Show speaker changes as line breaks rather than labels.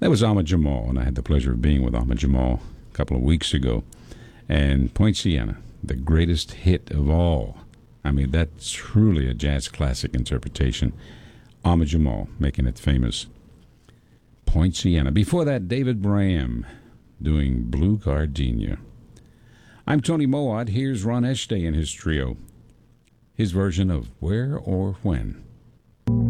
That was Ahmad Jamal, and I had the pleasure of being with Ahmad Jamal a couple of weeks ago. And Point Siena, the greatest hit of all. I mean, that's truly a jazz classic interpretation. Ahmad Jamal making it famous. Point Siena. Before that, David Braham doing Blue Gardenia. I'm Tony Mowatt. Here's Ron Estay and his trio. His version of Where or When.